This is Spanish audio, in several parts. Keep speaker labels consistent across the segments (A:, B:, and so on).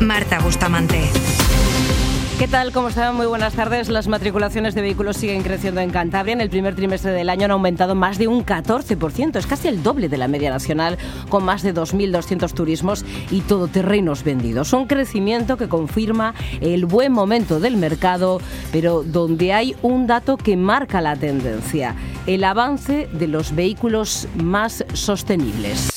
A: Marta Bustamante.
B: ¿Qué tal? ¿Cómo están? Muy buenas tardes. Las matriculaciones de vehículos siguen creciendo en Cantabria. En el primer trimestre del año han aumentado más de un 14%. Es casi el doble de la media nacional, con más de 2.200 turismos y todoterrenos vendidos. Un crecimiento que confirma el buen momento del mercado, pero donde hay un dato que marca la tendencia: el avance de los vehículos más sostenibles.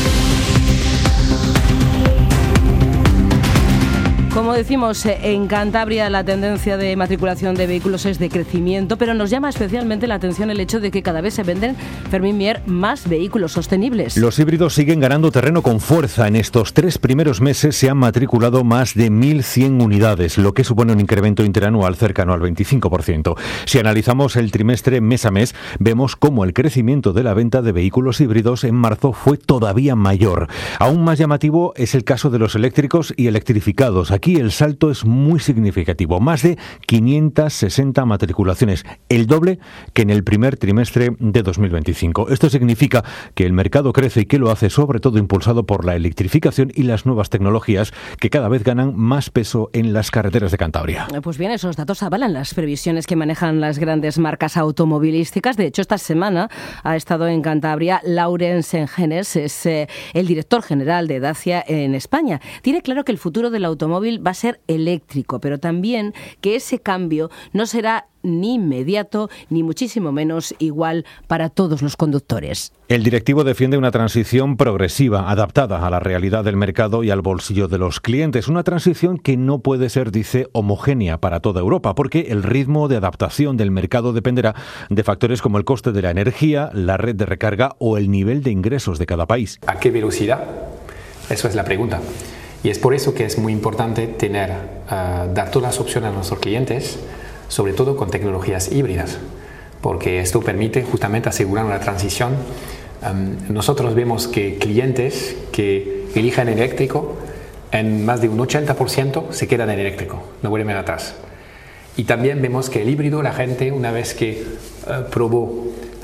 B: Como decimos, en Cantabria la tendencia de matriculación de vehículos es de crecimiento, pero nos llama especialmente la atención el hecho de que cada vez se venden, Fermín Mier, más vehículos sostenibles.
C: Los híbridos siguen ganando terreno con fuerza. En estos 3 primeros meses se han matriculado más de 1.100 unidades, lo que supone un incremento interanual cercano al 25%. Si analizamos el trimestre mes a mes, vemos cómo el crecimiento de la venta de vehículos híbridos en marzo fue todavía mayor. Aún más llamativo es el caso de los eléctricos y electrificados. Aquí el salto es muy significativo, más de 560 matriculaciones, el doble que en el primer trimestre de 2025. Esto significa que el mercado crece y que lo hace sobre todo impulsado por la electrificación y las nuevas tecnologías que cada vez ganan más peso en las carreteras de Cantabria.
B: Pues bien, esos datos avalan las previsiones que manejan las grandes marcas automovilísticas. De hecho, esta semana ha estado en Cantabria Laurens Engenes, es el director general de Dacia en España. Tiene claro que el futuro del automóvil va a ser eléctrico, pero también que ese cambio no será ni inmediato, ni muchísimo menos igual para todos los conductores.
C: El directivo defiende una transición progresiva, adaptada a la realidad del mercado y al bolsillo de los clientes. Una transición que no puede ser, dice, homogénea para toda Europa, porque el ritmo de adaptación del mercado dependerá de factores como el coste de la energía, la red de recarga o el nivel de ingresos de cada país.
D: ¿A qué velocidad? Eso es la pregunta. Y es por eso que es muy importante dar todas las opciones a nuestros clientes, sobre todo con tecnologías híbridas, porque esto permite justamente asegurar una transición. Nosotros vemos que clientes que eligen eléctrico, en más de un 80% se quedan en eléctrico, no vuelven atrás. Y también vemos que el híbrido, la gente, una vez que probó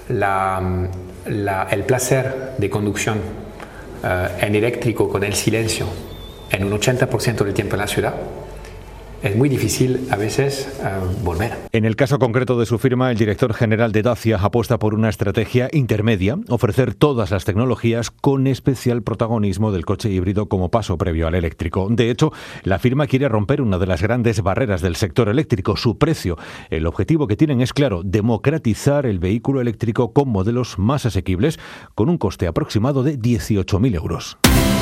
D: el placer de conducción en eléctrico con el silencio, en un 80% del tiempo en la ciudad, es muy difícil a veces volver.
C: En el caso concreto de su firma, el director general de Dacia apuesta por una estrategia intermedia, ofrecer todas las tecnologías con especial protagonismo del coche híbrido como paso previo al eléctrico. De hecho, la firma quiere romper una de las grandes barreras del sector eléctrico, su precio. El objetivo que tienen es claro: democratizar el vehículo eléctrico con modelos más asequibles, con un coste aproximado de 18.000 euros.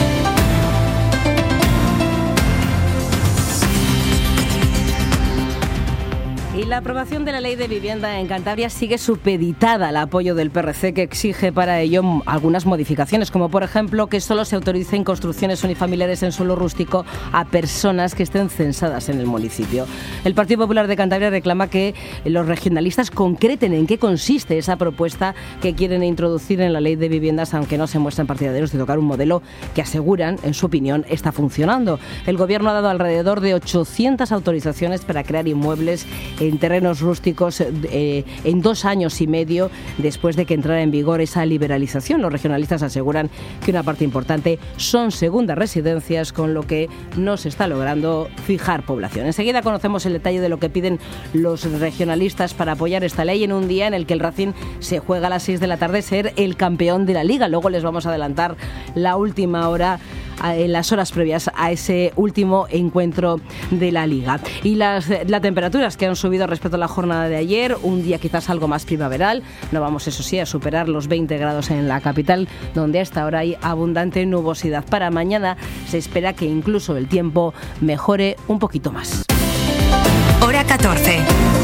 B: Y la aprobación de la Ley de Vivienda en Cantabria sigue supeditada al apoyo del PRC, que exige para ello algunas modificaciones, como por ejemplo que solo se autoricen construcciones unifamiliares en suelo rústico a personas que estén censadas en el municipio. El Partido Popular de Cantabria reclama que los regionalistas concreten en qué consiste esa propuesta que quieren introducir en la Ley de Viviendas, aunque no se muestran partidarios de tocar un modelo que aseguran, en su opinión, está funcionando. El Gobierno ha dado alrededor de 800 autorizaciones para crear inmuebles en terrenos rústicos en 2 años y medio después de que entrara en vigor esa liberalización. Los regionalistas aseguran que una parte importante son segundas residencias, con lo que no se está logrando fijar población. Enseguida conocemos el detalle de lo que piden los regionalistas para apoyar esta ley en un día en el que el Racing se juega a las 6 de la tarde ser el campeón de la Liga. Luego les vamos a adelantar la última hora, en las horas previas a ese último encuentro de la Liga. Y las temperaturas que han subido respecto a la jornada de ayer, un día quizás algo más primaveral. No vamos, eso sí, a superar los 20 grados en la capital, donde a esta hora hay abundante nubosidad. Para mañana se espera que incluso el tiempo mejore un poquito más.
A: Hora 14.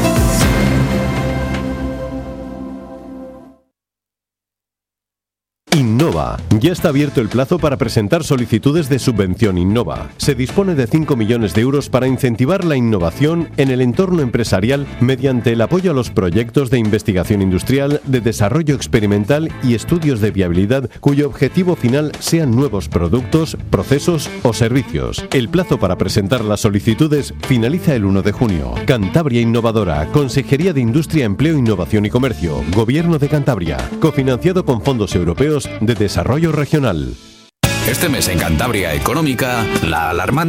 E: Innova. Ya está abierto el plazo para presentar solicitudes de subvención Innova. Se dispone de 5 millones de euros para incentivar la innovación en el entorno empresarial mediante el apoyo a los proyectos de investigación industrial, de desarrollo experimental y estudios de viabilidad cuyo objetivo final sean nuevos productos, procesos o servicios. El plazo para presentar las solicitudes finaliza el 1 de junio. Cantabria Innovadora, Consejería de Industria, Empleo, Innovación y Comercio, Gobierno de Cantabria, cofinanciado con fondos europeos de desarrollo regional.
F: Este mes en Cantabria Económica, la alarmante